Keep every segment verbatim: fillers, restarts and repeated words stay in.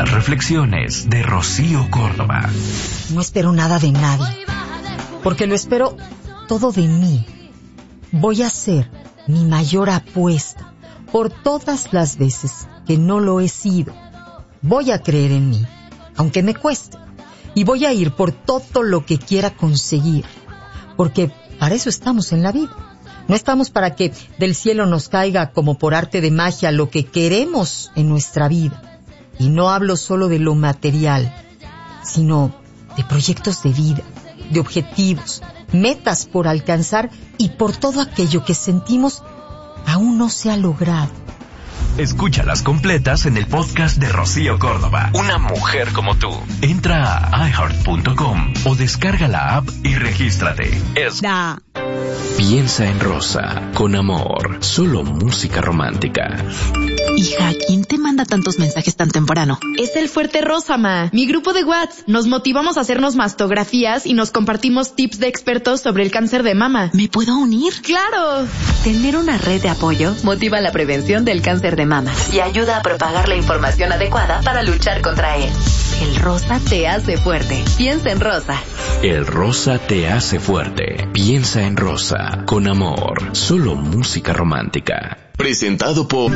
Las reflexiones de Rocío Córdoba. No espero nada de nadie, porque lo espero todo de mí. Voy a hacer mi mayor apuesta por todas las veces que no lo he sido. Voy a creer en mí, aunque me cueste, y voy a ir por todo lo que quiera conseguir, porque para eso estamos en la vida. No estamos para que del cielo nos caiga como por arte de magia lo que queremos en nuestra vida. Y no hablo solo de lo material, sino de proyectos de vida, de objetivos, metas por alcanzar y por todo aquello que sentimos aún no se ha logrado. Escúchalas completas en el podcast de Rocío Córdoba. Una mujer como tú. Entra a i heart punto com o descarga la app y regístrate. Es... Da. Piensa en Rosa, con amor, solo música romántica. Hija, ¿quién te manda tantos mensajes tan temprano? Es el Fuerte Rosa, ma. Mi grupo de WhatsApp. Nos motivamos a hacernos mastografías y nos compartimos tips de expertos sobre el cáncer de mama. ¿Me puedo unir? ¡Claro! Tener una red de apoyo motiva la prevención del cáncer de mama y ayuda a propagar la información adecuada para luchar contra él. El Rosa te hace fuerte. Piensa en Rosa. El Rosa te hace fuerte. Piensa en Rosa, con amor, solo música romántica. Presentado por...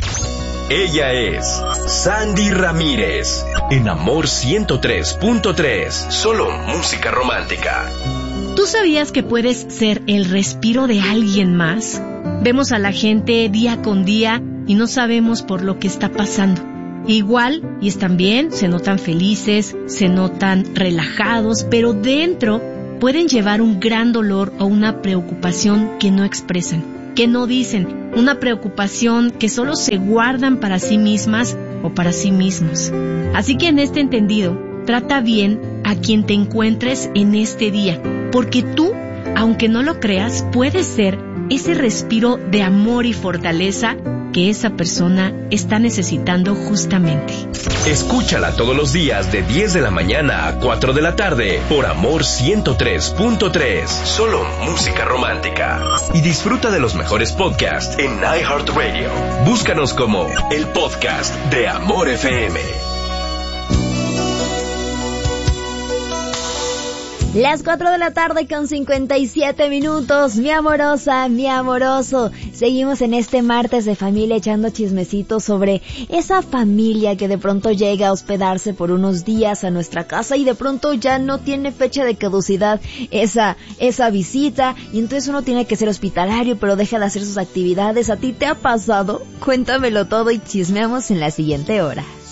Ella es Sandy Ramírez. En Amor ciento tres punto tres, solo música romántica. ¿Tú sabías que puedes ser el respiro de alguien más? Vemos a la gente día con día y no sabemos por lo que está pasando. Igual, y están bien, se notan felices, se notan relajados, pero dentro pueden llevar un gran dolor o una preocupación que no expresan, que no dicen, una preocupación que solo se guardan para sí mismas o para sí mismos. Así que en este entendido, trata bien a quien te encuentres en este día, porque tú, aunque no lo creas, puedes ser ese respiro de amor y fortaleza que esa persona está necesitando justamente. Escúchala todos los días de diez de la mañana a cuatro de la tarde por Amor ciento tres punto tres, solo música romántica. Y disfruta de los mejores podcasts en iHeartRadio. Búscanos como el podcast de Amor F M. Las cuatro de la tarde con cincuenta y siete minutos, mi amorosa, mi amoroso. Seguimos en este martes de familia echando chismecitos sobre esa familia que de pronto llega a hospedarse por unos días a nuestra casa y de pronto ya no tiene fecha de caducidad esa, esa visita y entonces uno tiene que ser hospitalario pero deja de hacer sus actividades. ¿A ti te ha pasado? Cuéntamelo todo y chismeamos en la siguiente hora.